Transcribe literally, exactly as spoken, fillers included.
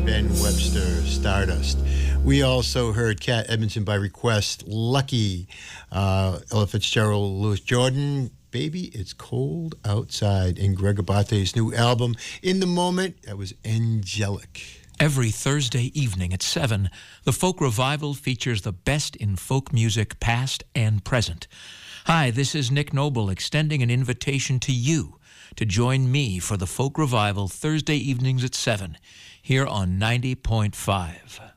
Ben Webster, Stardust. We also heard Cat Edmondson by request, Lucky. Uh, Ella Fitzgerald, Louis Jordan, Baby, It's Cold Outside. And Greg Abate's new album, In the Moment, that was Angelic. Every Thursday evening at seven, the Folk Revival features the best in folk music, past and present. Hi, this is Nick Noble extending an invitation to you to join me for the Folk Revival Thursday evenings at seven here on ninety point five.